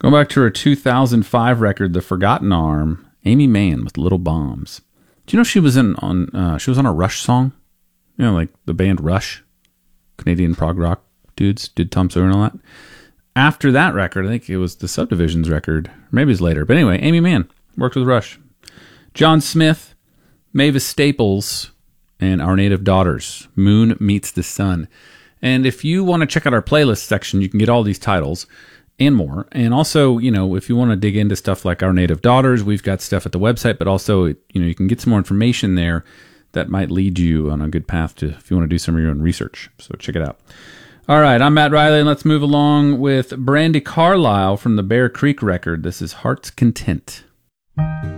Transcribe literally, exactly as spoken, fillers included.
Going back to her two thousand five record, The Forgotten Arm, Amy Mann with Little Bombs. Do you know she was in on uh, she was on a Rush song? You know, like the band Rush, Canadian prog rock dudes, did Tom Sawyer and all that. After that record, I think it was the Subdivisions record, or maybe it was later. But anyway, Amy Mann worked with Rush. John Smith, Mavis Staples, and Our Native Daughters, Moon Meets the Sun. And if you want to check out our playlist section, you can get all these titles and more. And also, you know, if you want to dig into stuff like Our Native Daughters, we've got stuff at the website, but also, you know, you can get some more information there that might lead you on a good path to, if you want to do some of your own research. So check it out. All right, I'm Matt Riley, and let's move along with Brandi Carlile from the Bear Creek record. This is Heart's Content.